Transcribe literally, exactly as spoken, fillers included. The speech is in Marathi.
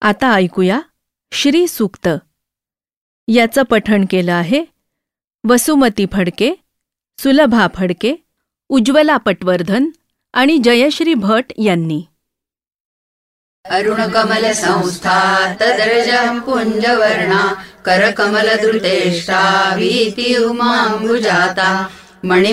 आता ऐकूया श्री सूक्त. याचं पठण केलं आहे वसुमती फडके, सुलभा फडके, उज्ज्वला पटवर्धन आणि जयश्री भट यांनी. अरुणकमल संस्था तदर्जः पुंजवर्णा करकमल धृतेष्टा वीति उमांबुजाता मणि